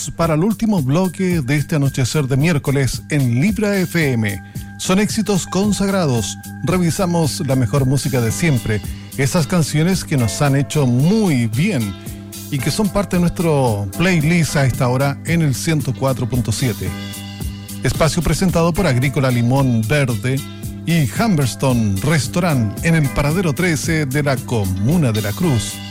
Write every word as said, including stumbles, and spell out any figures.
Llegamos para el último bloque de este anochecer de miércoles en Libra F M. Son éxitos consagrados. Revisamos la mejor música de siempre. Esas canciones que nos han hecho muy bien y que son parte de nuestro playlist a esta hora en el ciento cuatro punto siete. Espacio presentado por Agrícola Limón Verde y Humberstone Restaurant en el Paradero trece de la Comuna de la Cruz.